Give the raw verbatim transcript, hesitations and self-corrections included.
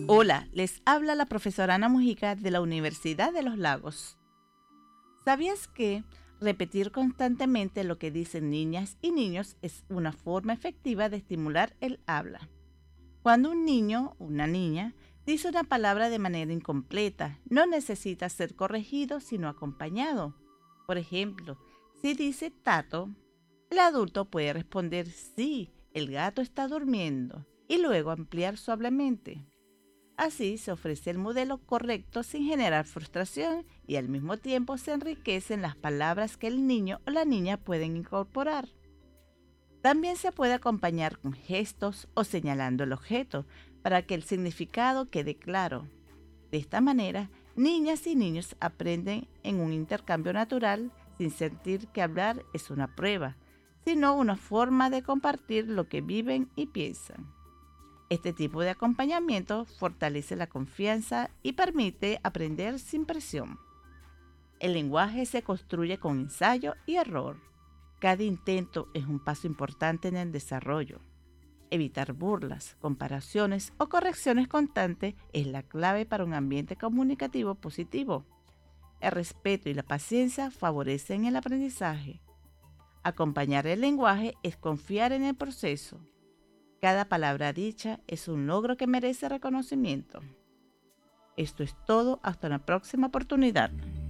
Hola, les habla la profesora Ana Mujica de la Universidad de los Lagos. ¿Sabías que repetir constantemente lo que dicen niñas y niños es una forma efectiva de estimular el habla? Cuando un niño o una niña dice una palabra de manera incompleta, no necesita ser corregido, sino acompañado. Por ejemplo, si dice tato, el adulto puede responder sí, el gato está durmiendo, y luego ampliar suavemente. Así se ofrece el modelo correcto sin generar frustración y al mismo tiempo se enriquecen las palabras que el niño o la niña pueden incorporar. También se puede acompañar con gestos o señalando el objeto para que el significado quede claro. De esta manera, niñas y niños aprenden en un intercambio natural sin sentir que hablar es una prueba, sino una forma de compartir lo que viven y piensan. Este tipo de acompañamiento fortalece la confianza y permite aprender sin presión. El lenguaje se construye con ensayo y error. Cada intento es un paso importante en el desarrollo. Evitar burlas, comparaciones o correcciones constantes es la clave para un ambiente comunicativo positivo. El respeto y la paciencia favorecen el aprendizaje. Acompañar el lenguaje es confiar en el proceso. Cada palabra dicha es un logro que merece reconocimiento. Esto es todo, hasta la próxima oportunidad.